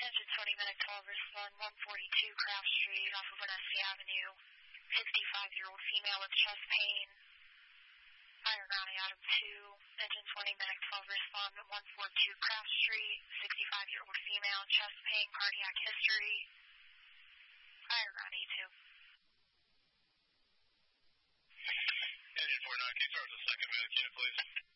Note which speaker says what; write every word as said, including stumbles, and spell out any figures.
Speaker 1: Engine twenty medic twelve, respond one forty-two Craft Street off of Winesky Avenue. sixty-five-year-old female with chest pain. Iron County Adam two. Engine twenty medic twelve, respond one forty-two Craft Street. sixty-five-year-old female, chest pain, cardiac history. Iron County two.
Speaker 2: Engine four nine, can you start with the second medic unit, please?